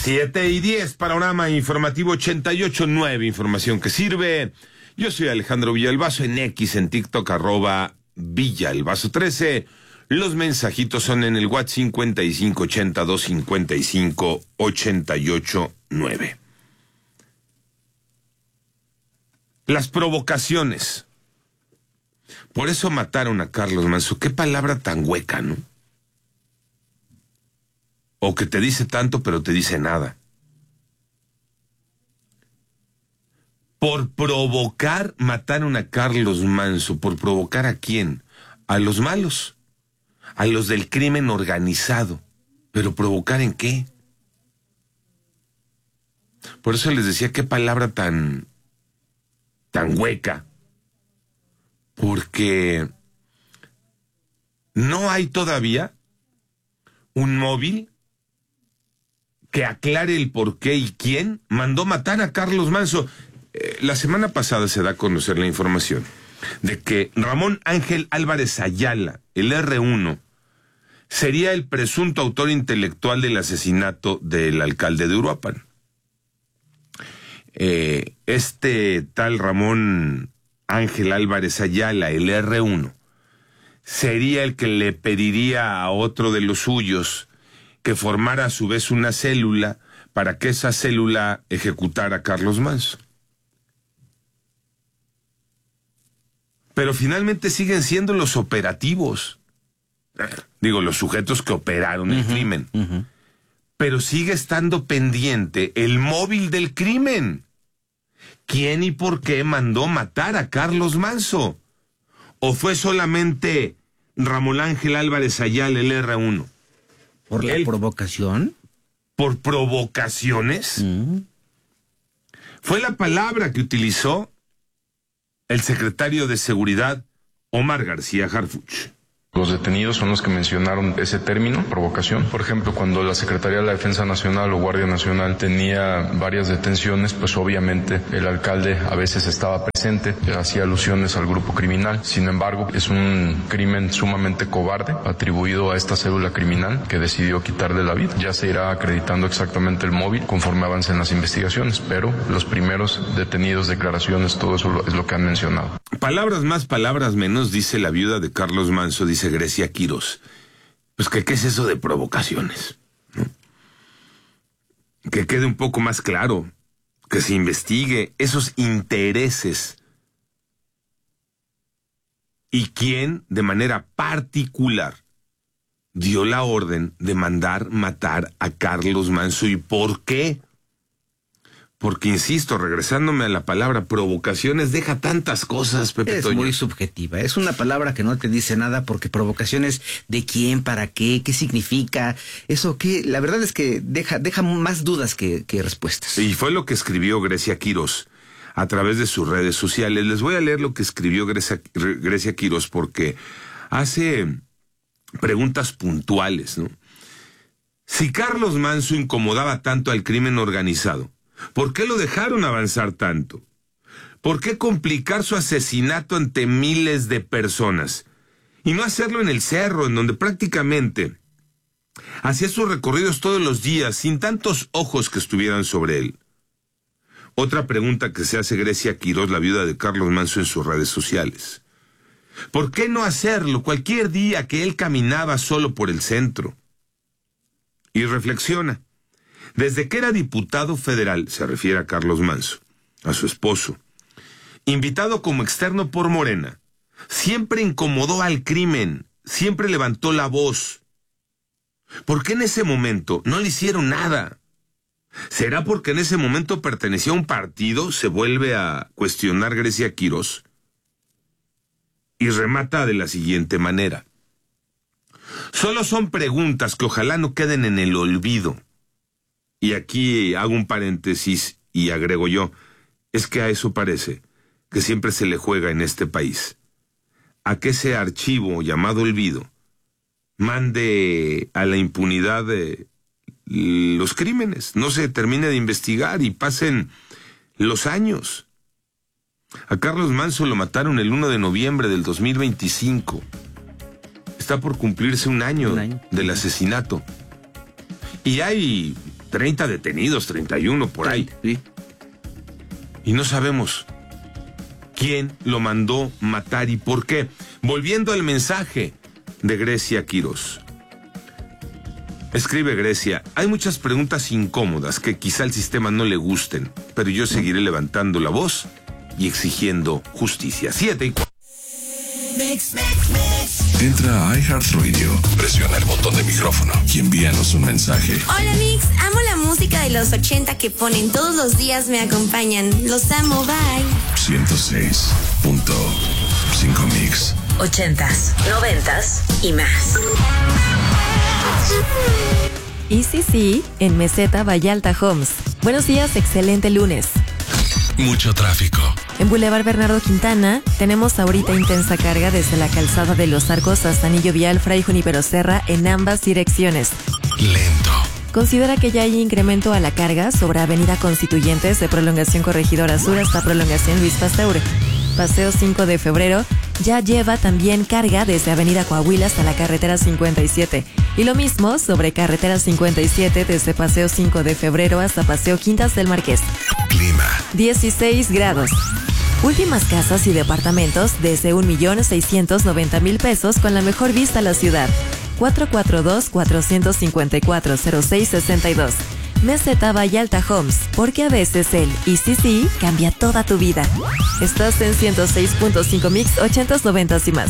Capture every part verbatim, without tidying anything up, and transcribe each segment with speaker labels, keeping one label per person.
Speaker 1: Siete y diez, panorama informativo ochenta y ocho nueve, información que sirve. Yo soy Alejandro Villalbazo, en X, en TikTok, arroba Villalbazo trece. Los mensajitos son en el WhatsApp cincuenta y cinco ochenta y dos cincuenta y cinco ochenta y ocho nueve. Las provocaciones. Por eso mataron a Carlos Manso. Qué palabra tan hueca, ¿no? O que te dice tanto, pero te dice nada. Por provocar, mataron a Carlos Manso. ¿Por provocar a quién? A los malos. A los del crimen organizado. ¿Pero provocar en qué? Por eso les decía, qué palabra tan... tan hueca. Porque no hay todavía un móvil que aclare el por qué y quién mandó matar a Carlos Manso. Eh, la semana pasada se da a conocer la información de que Ramón Ángel Álvarez Ayala, el erre uno, sería el presunto autor intelectual del asesinato del alcalde de Uruapan. Eh, este tal Ramón Ángel Álvarez Ayala, el erre uno, sería el que le pediría a otro de los suyos que formara a su vez una célula para que esa célula ejecutara a Carlos Manso. Pero finalmente siguen siendo los operativos, digo, los sujetos que operaron el uh-huh, crimen. Uh-huh. Pero sigue estando pendiente el móvil del crimen. ¿Quién y por qué mandó matar a Carlos Manso? ¿O fue solamente Ramón Ángel Álvarez Ayala, el erre uno?
Speaker 2: ¿Por la Él, provocación?
Speaker 1: ¿Por provocaciones? Mm. Fue la palabra que utilizó el secretario de Seguridad, Omar García Harfuch.
Speaker 3: Los detenidos son los que mencionaron ese término, provocación. Por ejemplo, cuando la Secretaría de la Defensa Nacional o Guardia Nacional tenía varias detenciones, pues obviamente el alcalde a veces estaba presente, hacía alusiones al grupo criminal. Sin embargo, es un crimen sumamente cobarde atribuido a esta célula criminal que decidió quitarle la vida. Ya se irá acreditando exactamente el móvil conforme avancen las investigaciones, pero los primeros detenidos, declaraciones, todo eso es lo que han mencionado.
Speaker 1: Palabras más, palabras menos, dice la viuda de Carlos Manso, dice Grecia Quirós. Pues que qué es eso de provocaciones, ¿no? Que quede un poco más claro, que se investigue esos intereses y quién de manera particular dio la orden de mandar matar a Carlos Manso y por qué. Porque, insisto, regresándome a la palabra provocaciones, deja tantas cosas, Pepe
Speaker 2: Es
Speaker 1: Toño.
Speaker 2: muy subjetiva, es una palabra que no te dice nada porque provocaciones de quién, para qué, qué significa, eso que, la verdad es que deja, deja más dudas que, que respuestas.
Speaker 1: Y fue lo que escribió Grecia Quirós a través de sus redes sociales. Les voy a leer lo que escribió Grecia, Grecia Quirós porque hace preguntas puntuales, ¿no? Si Carlos Manso incomodaba tanto al crimen organizado, ¿por qué lo dejaron avanzar tanto? ¿Por qué complicar su asesinato ante miles de personas? Y no hacerlo en el cerro, en donde prácticamente hacía sus recorridos todos los días, sin tantos ojos que estuvieran sobre él. Otra pregunta que se hace Grecia Quirós, la viuda de Carlos Manso, en sus redes sociales. ¿Por qué no hacerlo cualquier día que él caminaba solo por el centro? Y reflexiona. Desde que era diputado federal, se refiere a Carlos Manso, a su esposo, invitado como externo por Morena, siempre incomodó al crimen, siempre levantó la voz. ¿Por qué en ese momento no le hicieron nada? ¿Será porque en ese momento pertenecía a un partido? Se vuelve a cuestionar Grecia Quirós. Y remata de la siguiente manera. Solo son preguntas que ojalá no queden en el olvido. Y aquí hago un paréntesis y agrego yo, es que a eso parece que siempre se le juega en este país. A que ese archivo llamado olvido mande a la impunidad de los crímenes, no se termine de investigar y pasen los años. A Carlos Manso lo mataron el uno de noviembre del dos mil veinticinco. Está por cumplirse un año, un año. del asesinato. Y hay treinta detenidos, treinta y uno por ahí.
Speaker 2: Sí.
Speaker 1: Y no sabemos quién lo mandó matar y por qué. Volviendo al mensaje de Grecia Quirós. Escribe Grecia: hay muchas preguntas incómodas que quizá al sistema no le gusten, pero yo seguiré levantando la voz y exigiendo justicia. Siete y cuatro.
Speaker 4: Entra a iHeartRadio, presiona el botón de micrófono y envíanos un mensaje.
Speaker 5: Hola Mix, amo la música de los ochenta que ponen todos los días, me acompañan. Los amo, bye.
Speaker 4: ciento seis punto cinco Mix.
Speaker 6: Ochentas, noventas y más.
Speaker 7: Y sí, sí, en Meseta Vallalta Homes. Buenos días, excelente lunes.
Speaker 4: Mucho tráfico.
Speaker 7: En Boulevard Bernardo Quintana tenemos ahorita intensa carga desde la calzada de Los Arcos hasta Anillo Vial Fray Junípero Serra en ambas direcciones.
Speaker 4: Lento.
Speaker 7: Considera que ya hay incremento a la carga sobre Avenida Constituyentes de Prolongación Corregidora Sur hasta Prolongación Luis Pasteur. Paseo cinco de febrero ya lleva también carga desde Avenida Coahuila hasta la carretera cincuenta y siete. Y lo mismo sobre carretera cincuenta y siete desde Paseo cinco de febrero hasta Paseo Quintas del Marqués.
Speaker 4: Clima.
Speaker 7: dieciséis grados. Últimas casas y departamentos desde un millón seiscientos noventa mil pesos con la mejor vista a la ciudad. cuatro cuatro dos, cuatro cinco cuatro, cero seis seis dos. Meseta Vallalta Homes, porque a veces el y sí sí cambia toda tu vida. Estás en ciento seis punto cinco Mix, ochentas, noventas y más.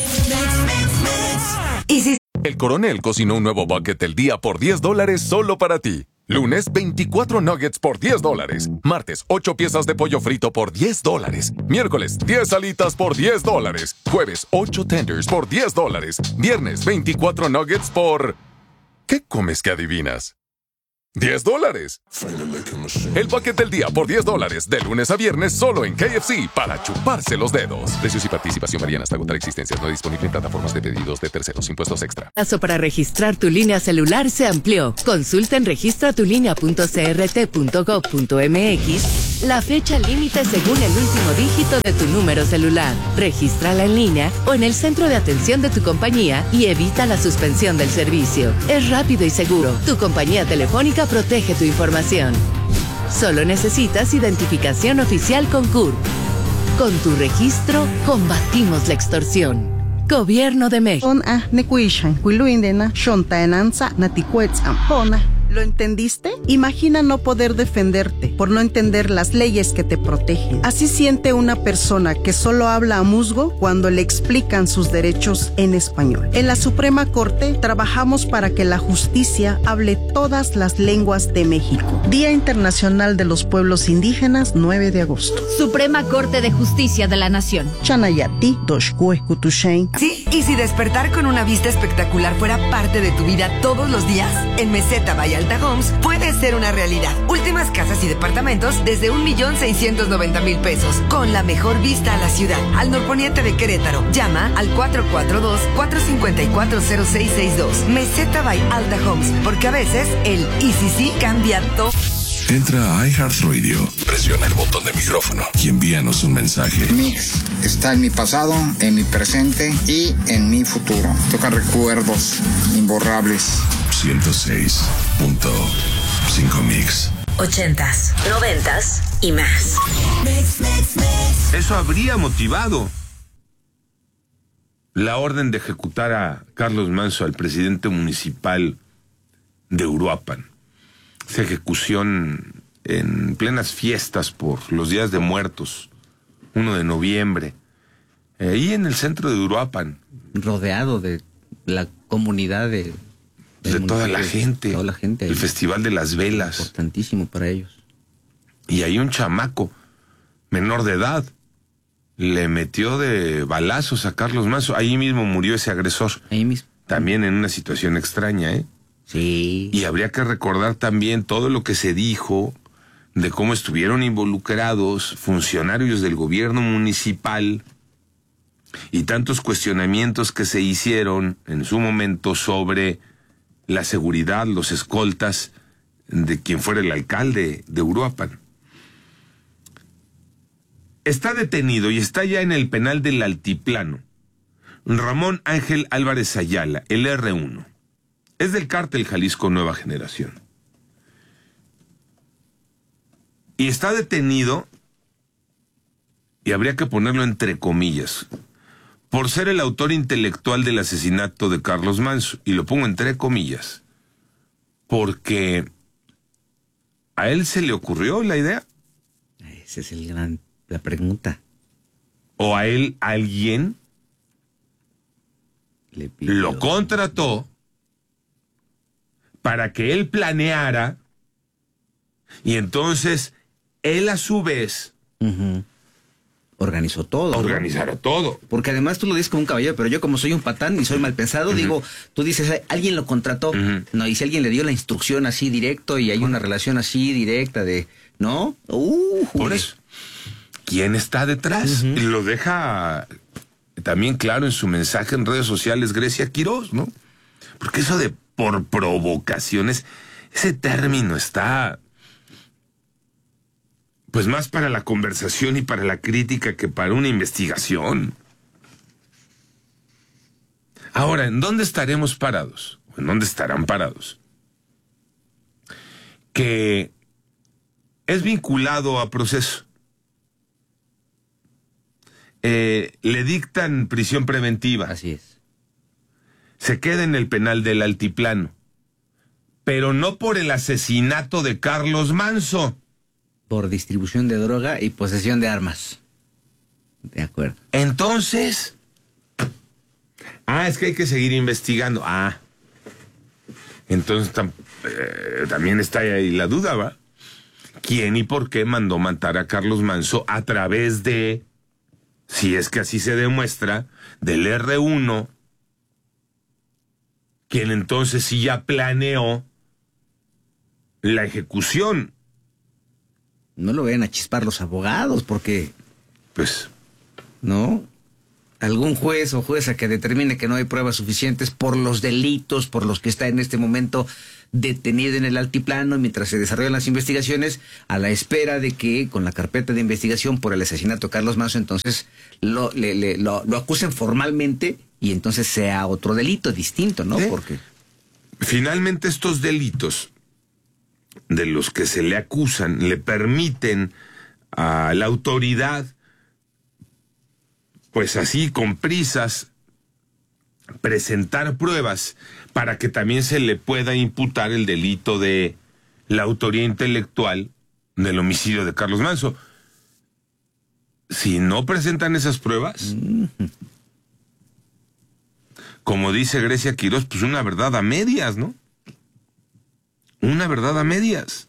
Speaker 8: El Coronel cocinó un nuevo bucket del día por diez dólares solo para ti. Lunes, veinticuatro nuggets por diez dólares. Martes, ocho piezas de pollo frito por diez dólares. Miércoles, diez alitas por diez dólares. Jueves, ocho tenders por diez dólares. Viernes, veinticuatro nuggets por... ¿Qué comes que adivinas? diez dólares. El bucket del día por diez dólares, de lunes a viernes solo en K F C para chuparse los dedos. Precios y participación varían hasta agotar existencias. No disponible en plataformas de pedidos de terceros. Impuestos extra.
Speaker 9: El plazo para registrar tu línea celular se amplió. Consulta en registra tu línea punto c r t punto gov punto m x la fecha límite según el último dígito de tu número celular. Regístrala en línea o en el centro de atención de tu compañía y evita la suspensión del servicio. Es rápido y seguro. Tu compañía telefónica protege tu información. Solo necesitas identificación oficial con C U R. Con tu registro, combatimos la extorsión. Gobierno de México.
Speaker 10: ¿Lo entendiste? Imagina no poder defenderte por no entender las leyes que te protegen. Así siente una persona que solo habla a musgo cuando le explican sus derechos en español. En la Suprema Corte trabajamos para que la justicia hable todas las lenguas de México. Día Internacional de los Pueblos Indígenas, nueve de agosto.
Speaker 11: Suprema Corte de Justicia de la Nación.
Speaker 10: Chanayati, Doshkue, Kutushain.
Speaker 6: Sí, y si despertar con una vista espectacular fuera parte de tu vida todos los días, en Meseta Vallalta Homes puede ser una realidad. Últimas casas y departamentos desde un millón seiscientos noventa mil pesos, con la mejor vista a la ciudad, al norponiente de Querétaro. Llama al cuatro cuatro dos, cuatro cinco cuatro, cero seis seis dos. Meseta Vallalta Homes, porque a veces el y sí sí cambia todo.
Speaker 4: Entra a iHeartRadio, presiona el botón de micrófono y envíanos un mensaje.
Speaker 12: Mix está en mi pasado, en mi presente y en mi futuro. Toca recuerdos imborrables.
Speaker 4: ciento seis punto cinco Mix.
Speaker 6: Ochentas, noventas y más.
Speaker 1: Eso habría motivado la orden de ejecutar a Carlos Manzo, al presidente municipal de Uruapan. Esa ejecución en plenas fiestas por los días de muertos, uno de noviembre, ahí en el centro de Uruapan.
Speaker 2: Rodeado de la comunidad de...
Speaker 1: De toda la gente.
Speaker 2: Toda la gente.
Speaker 1: El Festival de las Velas.
Speaker 2: Importantísimo para ellos.
Speaker 1: Y ahí un chamaco, menor de edad, le metió de balazos a Carlos Manzo. Ahí mismo murió ese agresor.
Speaker 2: Ahí mismo.
Speaker 1: También en una situación extraña, ¿eh?
Speaker 2: Sí.
Speaker 1: Y habría que recordar también todo lo que se dijo de cómo estuvieron involucrados funcionarios del gobierno municipal y tantos cuestionamientos que se hicieron en su momento sobre la seguridad, los escoltas de quien fuera el alcalde de Uruapan. Está detenido y está ya en el penal del Altiplano Ramón Ángel Álvarez Ayala, el erre uno. Es del cártel Jalisco Nueva Generación. y está detenido, y habría que ponerlo entre comillas, por ser el autor intelectual del asesinato de Carlos Manso, y lo pongo entre comillas, porque a él se le ocurrió la idea.
Speaker 2: Esa es el gran, la pregunta.
Speaker 1: O a él alguien le lo contrató para que él planeara, y entonces él a su vez
Speaker 2: uh-huh. organizó todo.
Speaker 1: Organizará ¿no? todo.
Speaker 2: Porque además tú lo dices como un caballero, pero yo como soy un patán y soy mal pensado, uh-huh. digo, tú dices, alguien lo contrató. Uh-huh. No, y si alguien le dio la instrucción así directo y hay uh-huh. una relación así directa de, ¿no? Uh,
Speaker 1: Por eso. ¿Quién está detrás? Uh-huh. Y lo deja también claro en su mensaje en redes sociales Grecia Quirós, ¿no? Porque eso de por provocaciones, ese término está pues más para la conversación y para la crítica que para una investigación. Ahora, ¿en dónde estaremos parados? ¿En dónde estarán parados? Que es vinculado a proceso. Eh, le dictan prisión preventiva.
Speaker 2: Así es.
Speaker 1: Se queda en el penal del Altiplano. Pero no por el asesinato de Carlos Manso.
Speaker 2: Por distribución de droga y posesión de armas. De acuerdo.
Speaker 1: Entonces... Ah, es que hay que seguir investigando. Ah. Entonces tam, eh, también está ahí la duda, ¿va? ¿Quién y por qué mandó matar a Carlos Manso a través de, si es que así se demuestra, del erre uno, quien entonces sí ya planeó la ejecución?
Speaker 2: No lo vayan a chispar los abogados, porque...
Speaker 1: Pues...
Speaker 2: ¿no? Algún juez o jueza que determine que no hay pruebas suficientes por los delitos por los que está en este momento detenido en el altiplano mientras se desarrollan las investigaciones, a la espera de que con la carpeta de investigación por el asesinato de Carlos Manso, entonces lo, le, le, lo, lo acusen formalmente y entonces sea otro delito distinto, ¿no?
Speaker 1: ¿Eh?
Speaker 2: Porque
Speaker 1: finalmente estos delitos de los que se le acusan le permiten a la autoridad, pues así con prisas, presentar pruebas para que también se le pueda imputar el delito de la autoría intelectual del homicidio de Carlos Manso. Si no presentan esas pruebas, mm-hmm. como dice Grecia Quirós, pues una verdad a medias, ¿no? Una verdad a medias.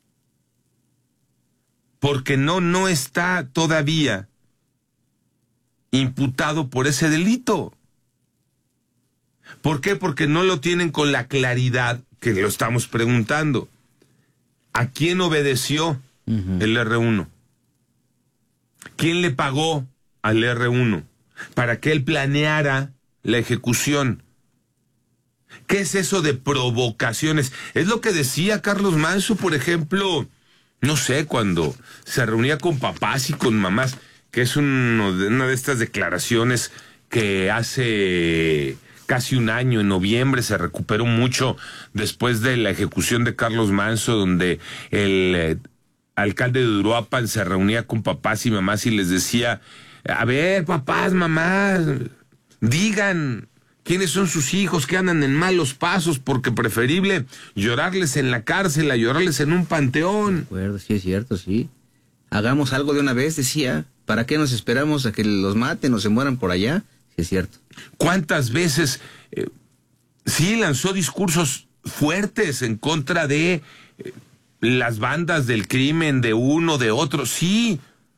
Speaker 1: Porque no, no está todavía imputado por ese delito. ¿Por qué? Porque no lo tienen con la claridad que lo estamos preguntando. ¿A quién obedeció uh-huh. el erre uno? ¿Quién le pagó al erre uno para que él planeara la ejecución? ¿Qué es eso de provocaciones? Es lo que decía Carlos Manso, por ejemplo, no sé, cuando se reunía con papás y con mamás, que es uno de, una de estas declaraciones que hace casi un año, en noviembre, se recuperó mucho después de la ejecución de Carlos Manso, donde el eh, alcalde de Uruapan se reunía con papás y mamás y les decía, a ver, papás, mamás, digan quiénes son sus hijos que andan en malos pasos, porque preferible llorarles en la cárcel a llorarles en un panteón.
Speaker 2: De acuerdo, sí es cierto, sí. Hagamos algo de una vez, decía. ¿Para qué nos esperamos a que los maten o se mueran por allá? Sí, es cierto.
Speaker 1: ¿Cuántas veces eh, sí lanzó discursos fuertes en contra de eh, las bandas del crimen, de uno, de otro? Sí.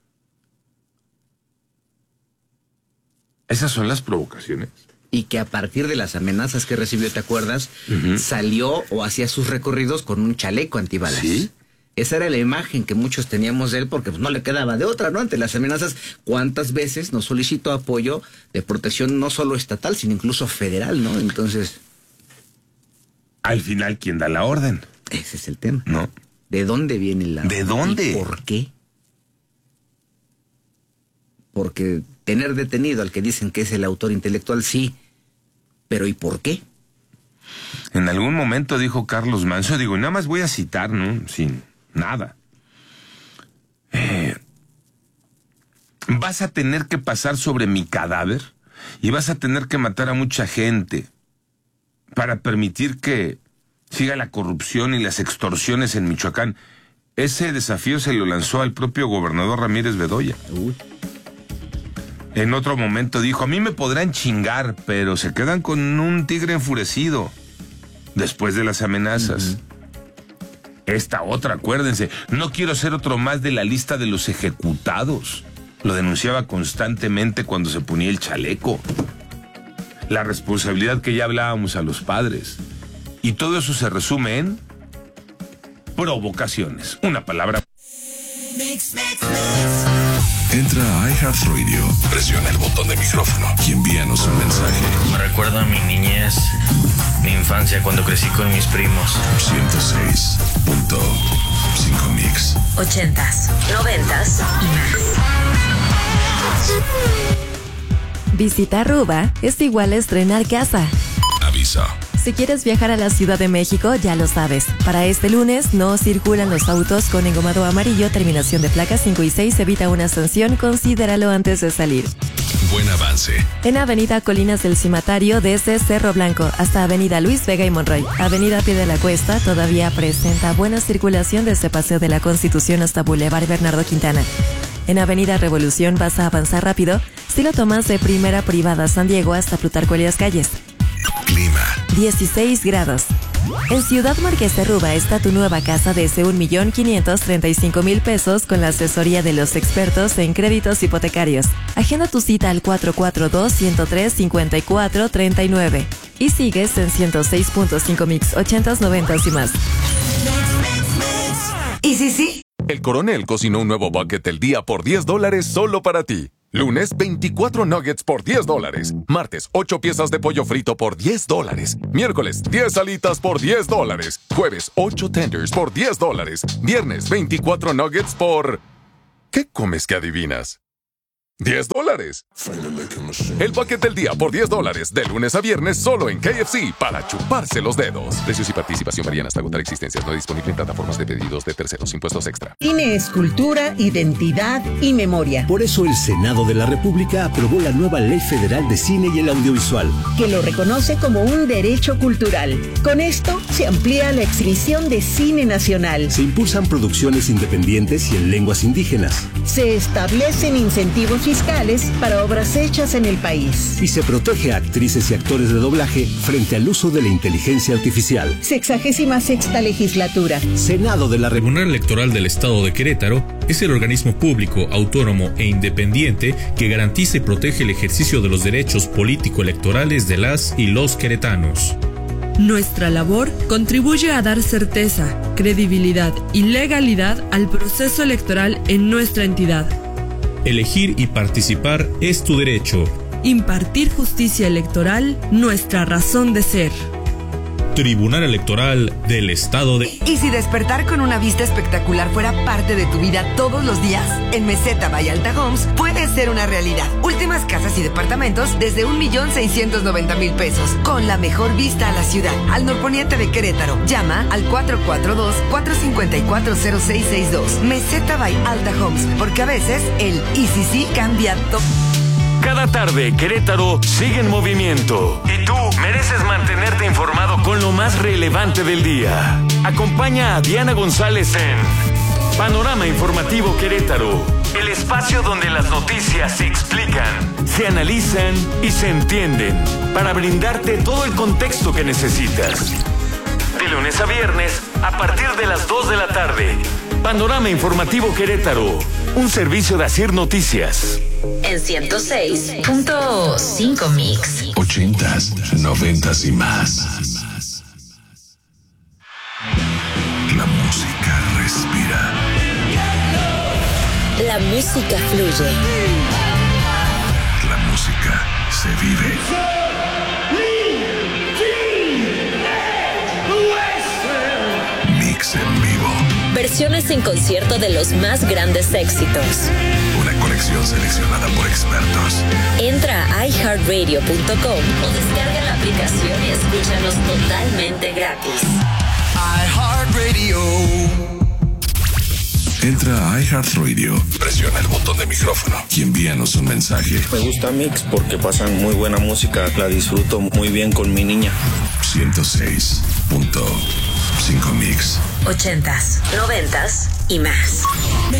Speaker 1: Esas son las provocaciones.
Speaker 2: Y que a partir de las amenazas que recibió, ¿te acuerdas? Uh-huh. Salió o hacía sus recorridos con un chaleco antibalas. Sí. Esa era la imagen que muchos teníamos de él porque pues, no le quedaba de otra, ¿no? Ante las amenazas, ¿cuántas veces nos solicitó apoyo de protección no solo estatal, sino incluso federal, ¿no? Entonces...
Speaker 1: Al final, ¿quién da la orden?
Speaker 2: Ese es el tema.
Speaker 1: ¿No?
Speaker 2: ¿De dónde viene la orden?
Speaker 1: ¿De dónde?
Speaker 2: ¿Y por qué? Porque tener detenido al que dicen que es el autor intelectual, sí, pero ¿y por qué?
Speaker 1: En algún momento dijo Carlos Manso, digo, nada más voy a citar, ¿no? Sin... nada. vas a tener que pasar sobre mi cadáver y vas a tener que matar a mucha gente para permitir que siga la corrupción y las extorsiones en Michoacán. Ese desafío se lo lanzó al propio gobernador Ramírez Bedoya. Uy. En otro momento dijo, a mí me podrán chingar, pero se quedan con un tigre enfurecido después de las amenazas. Uh-huh. Esta otra, acuérdense, no quiero ser otro más de la lista de los ejecutados. Lo denunciaba constantemente cuando se ponía el chaleco. La responsabilidad que ya hablábamos a los padres. Y todo eso se resume en provocaciones. Una palabra.
Speaker 4: Mix, mix, mix. Entra a iHeartRadio, presiona el botón de micrófono y envíanos un mensaje.
Speaker 13: Me recuerda a mi niñez, mi infancia cuando crecí con mis primos.
Speaker 4: ciento seis punto cinco Mix.
Speaker 14: Ochentas, noventas y más.
Speaker 7: Visitar Ruba es igual a estrenar casa.
Speaker 4: Aviso.
Speaker 7: Si quieres viajar a la Ciudad de México, ya lo sabes. Para este lunes no circulan los autos con engomado amarillo, terminación de placas cinco y seis, evita una sanción, considéralo antes de salir.
Speaker 4: Buen avance.
Speaker 7: En Avenida Colinas del Cimatario, desde Cerro Blanco hasta Avenida Luis Vega y Monroy. Avenida Pie de la Cuesta todavía presenta buena circulación desde Paseo de la Constitución hasta Boulevard Bernardo Quintana. En Avenida Revolución vas a avanzar rápido si lo tomas de Primera Privada San Diego hasta Plutarco Elías Calles.
Speaker 4: Clima.
Speaker 7: dieciséis grados. En Ciudad Marqués de Ruba está tu nueva casa desde un millón quinientos treinta y cinco mil pesos con la asesoría de los expertos en créditos hipotecarios. Agenda tu cita al cuatro cuatro dos, uno cero tres, cinco cuatro tres nueve. Y sigues en ciento seis punto cinco Mix, ochentas, noventas y más.
Speaker 6: ¿Y sí, sí?
Speaker 8: El Coronel cocinó un nuevo bucket del día por diez dólares solo para ti. Lunes, veinticuatro nuggets por diez dólares. Martes, ocho piezas de pollo frito por diez dólares. Miércoles, diez alitas por diez dólares. Jueves, ocho tenders por diez dólares. Viernes, veinticuatro nuggets por... ¿Qué comes que adivinas? diez dólares. El bucket del día por diez dólares. De lunes a viernes solo en K F C para chuparse los dedos. Precios y participación varían hasta agotar existencias. No disponible en plataformas de pedidos de terceros. Impuestos extra.
Speaker 15: Cine es cultura, identidad y memoria.
Speaker 16: Por eso el Senado de la República aprobó la nueva Ley Federal de Cine y el Audiovisual,
Speaker 15: que lo reconoce como un derecho cultural. Con esto se amplía la exhibición de cine nacional.
Speaker 16: Se impulsan producciones independientes y en lenguas indígenas.
Speaker 15: Se establecen incentivos fiscales para obras hechas en el país.
Speaker 16: Y se protege a actrices y actores de doblaje frente al uso de la inteligencia artificial.
Speaker 15: Sexagésima sexta legislatura.
Speaker 16: Senado de la República.
Speaker 17: El Tribunal Electoral del Estado de Querétaro es el organismo público, autónomo e independiente que garantiza y protege el ejercicio de los derechos político-electorales de las y los queretanos.
Speaker 18: Nuestra labor contribuye a dar certeza, credibilidad y legalidad al proceso electoral en nuestra entidad.
Speaker 17: Elegir y participar es tu derecho.
Speaker 18: Impartir justicia electoral, nuestra razón de ser.
Speaker 17: Tribunal Electoral del Estado de...
Speaker 6: ¿Y si despertar con una vista espectacular fuera parte de tu vida todos los días? En Meseta Valle Alta Homes puede ser una realidad. Últimas casas y departamentos desde un millón seiscientos noventa mil pesos, con la mejor vista a la ciudad, al norponiente de Querétaro. Llama al cuatro cuatro dos, cuatro cinco cuatro, cero seis seis dos. Meseta Valle Alta Homes, porque a veces el y si sí cambia todo.
Speaker 19: Cada tarde, Querétaro sigue en movimiento. Y tú mereces mantenerte informado con lo más relevante del día. Acompaña a Diana González en Panorama Informativo Querétaro, el espacio donde las noticias se explican, se analizan y se entienden, para brindarte todo el contexto que necesitas. De lunes a viernes, a partir de las dos de la tarde. Panorama Informativo Querétaro, un servicio de Asir Noticias.
Speaker 14: En ciento seis punto cinco Mix.
Speaker 4: Ochentas, noventas y más. La música respira.
Speaker 14: La música fluye.
Speaker 4: La música se vive. Mix en vivo.
Speaker 14: Versiones en concierto de los más grandes éxitos.
Speaker 4: Una colección seleccionada por expertos.
Speaker 14: Entra a i heart radio punto com o descarga la aplicación y escúchanos totalmente gratis.
Speaker 4: iHeartRadio. Entra a iHeartRadio, presiona el botón de micrófono y envíanos un mensaje.
Speaker 13: Me gusta Mix porque pasan muy buena música, la disfruto muy bien con mi niña.
Speaker 4: ciento seis punto cinco Mix.
Speaker 14: Ochentas, noventas y más.